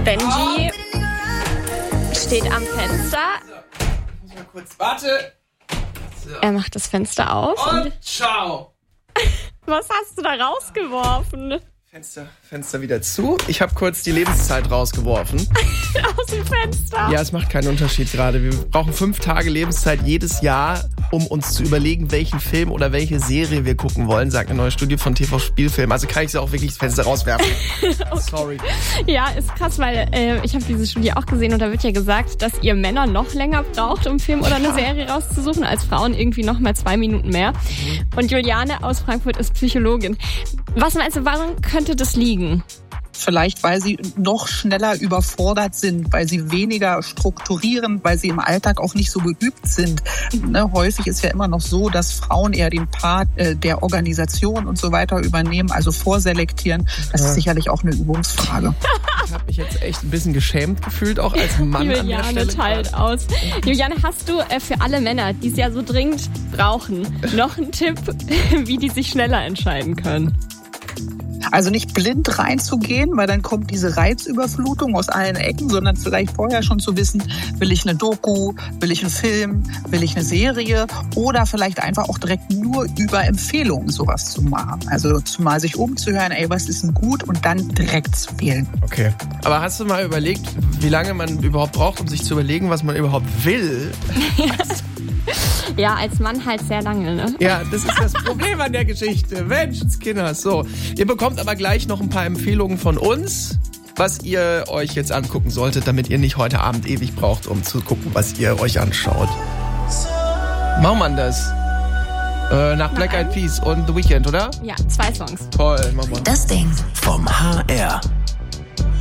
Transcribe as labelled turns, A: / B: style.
A: Benji steht am Fenster.
B: Ich muss mal kurz, warte. So.
A: Er macht das Fenster auf.
B: Und ciao.
A: Was hast du da rausgeworfen?
B: Fenster wieder zu. Ich habe kurz die Lebenszeit rausgeworfen.
A: Aus dem Fenster?
B: Ja, es macht keinen Unterschied gerade. Wir brauchen 5 Tage Lebenszeit jedes Jahr, um uns zu überlegen, welchen Film oder welche Serie wir gucken wollen, sagt eine neue Studie von TV Spielfilm. Also kann ich sie auch wirklich das Fenster rauswerfen. Okay. Sorry.
A: Ja, ist krass, weil ich habe diese Studie auch gesehen und da wird ja gesagt, dass ihr Männer noch länger braucht, um einen Film oder eine Serie rauszusuchen, als Frauen irgendwie noch mal 2 Minuten mehr. Und Juliane aus Frankfurt ist Psychologin. Was meinst du, warum könnte das liegen?
C: Vielleicht, weil sie noch schneller überfordert sind, weil sie weniger strukturieren, weil sie im Alltag auch nicht so geübt sind. Ne, häufig ist ja immer noch so, dass Frauen eher den Part der Organisation und so weiter übernehmen, also vorselektieren. Das ist sicherlich auch eine Übungsfrage.
B: Ich habe mich jetzt echt ein bisschen geschämt gefühlt, auch als Mann an der Stelle.
A: Juliane teilt aus. Juliane, hast du für alle Männer, die es ja so dringend brauchen, noch einen Tipp, wie die sich schneller entscheiden können?
C: Also nicht blind reinzugehen, weil dann kommt diese Reizüberflutung aus allen Ecken, sondern vielleicht vorher schon zu wissen, will ich eine Doku, will ich einen Film, will ich eine Serie oder vielleicht einfach auch direkt nur über Empfehlungen sowas zu machen. Also mal sich umzuhören, ey, was ist denn gut und dann direkt zu wählen.
B: Okay. Aber hast du mal überlegt, wie lange man überhaupt braucht, um sich zu überlegen, was man überhaupt will?
A: Ja, als Mann halt sehr lange, ne?
B: Ja, das ist das Problem an der Geschichte. Menschenskinder. So, ihr bekommt aber gleich noch ein paar Empfehlungen von uns, was ihr euch jetzt angucken solltet, damit ihr nicht heute Abend ewig braucht, um zu gucken, was ihr euch anschaut. Machen wir das? Nach Black Eyed Peas und The Weeknd, oder?
A: Ja, 2 Songs.
B: Toll, machen wir.
D: Das Ding vom HR.